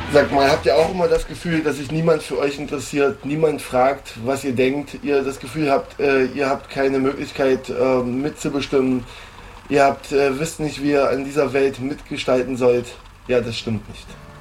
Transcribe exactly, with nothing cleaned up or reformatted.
Sag mal, habt ihr auch immer das Gefühl, dass sich niemand für euch interessiert, niemand fragt, was ihr denkt, ihr das Gefühl habt, äh, ihr habt keine Möglichkeit äh, mitzubestimmen, ihr habt, äh, wisst nicht, wie ihr an dieser Welt mitgestalten sollt? Ja, das stimmt nicht.